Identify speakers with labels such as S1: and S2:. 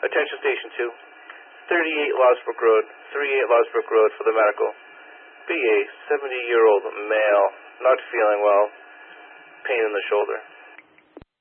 S1: Attention Station 2. 38 Losbrook Road. 38 Losbrook Road for the medical. BA, 70-year-old male. Not feeling well. Pain in the shoulder.